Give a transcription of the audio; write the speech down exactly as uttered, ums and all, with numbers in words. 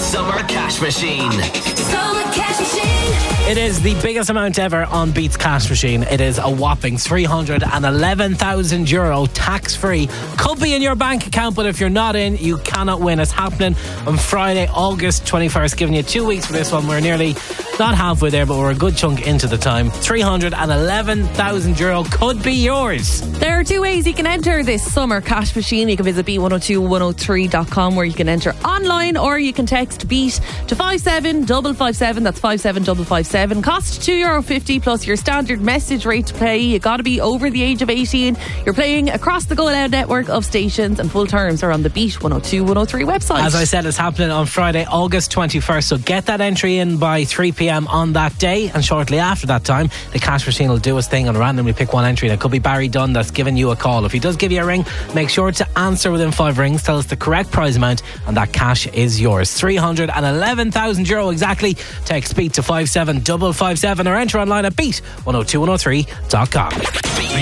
Summer Cash Machine. Summer Cash Machine. It is the biggest amount ever on Beats Cash Machine. It is a whopping three hundred eleven thousand euro tax free. Could be in your bank account, but if you're not in, you cannot win. It's happening on Friday, August twenty-first. Giving you two weeks for this one. We're nearly not halfway there, but we're a good chunk into the time. three hundred eleven thousand euro could be yours. There are two ways you can enter this Summer Cash Machine. You can visit beat one oh two one oh three dot com where you can enter online, or you can text BEAT to five seven five five seven. That's five seven five five seven. Cost two euro fifty plus your standard message rate to play. You got to be over the age of eighteen. You're playing across the Go Loud network of stations, and full terms are on the Beat one oh two one oh three website. As I said, it's happening on Friday, August twenty-first. So get that entry in by three p.m. on that day, and shortly after that time, the Cash Machine will do its thing and randomly pick one entry. That could be Barry Dunn that's giving you a call. If he does give you a ring, make sure to answer within five rings. Tell us the correct prize amount, and that cash is yours. three hundred eleven thousand euro exactly. Text BEAT to five seven five five seven or enter online at beat one oh two one oh three dot com.